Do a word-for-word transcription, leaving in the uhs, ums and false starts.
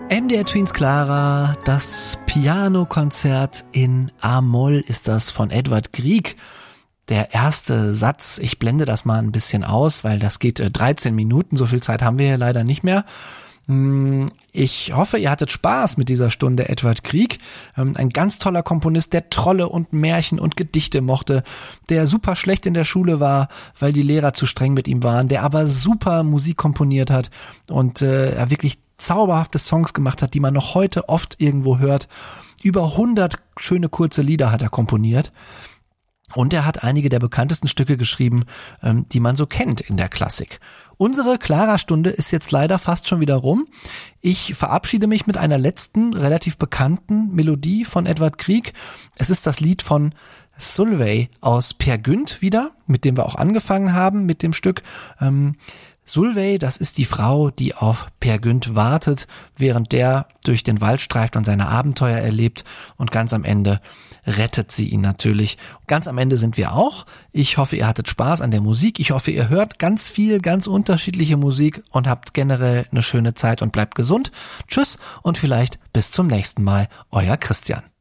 M D R Tweens Clara, das Pianokonzert in A-Moll ist das von Edvard Grieg. Der erste Satz, ich blende das mal ein bisschen aus, weil das geht dreizehn Minuten, so viel Zeit haben wir hier leider nicht mehr. Ich hoffe, ihr hattet Spaß mit dieser Stunde Edvard Grieg. Ein ganz toller Komponist, der Trolle und Märchen und Gedichte mochte, der super schlecht in der Schule war, weil die Lehrer zu streng mit ihm waren, der aber super Musik komponiert hat und äh, er wirklich zauberhafte Songs gemacht hat, die man noch heute oft irgendwo hört. Über hundert schöne kurze Lieder hat er komponiert. Und er hat einige der bekanntesten Stücke geschrieben, ähm, die man so kennt in der Klassik. Unsere Clara-Stunde ist jetzt leider fast schon wieder rum. Ich verabschiede mich mit einer letzten, relativ bekannten Melodie von Edvard Grieg. Es ist das Lied von Solveig aus Peer Gynt wieder, mit dem wir auch angefangen haben, mit dem Stück. Ähm, Solveig, das ist die Frau, die auf Peer Gynt wartet, während der durch den Wald streift und seine Abenteuer erlebt, und ganz am Ende rettet sie ihn natürlich. Ganz am Ende sind wir auch. Ich hoffe, ihr hattet Spaß an der Musik. Ich hoffe, ihr hört ganz viel, ganz unterschiedliche Musik und habt generell eine schöne Zeit und bleibt gesund. Tschüss und vielleicht bis zum nächsten Mal. Euer Christian.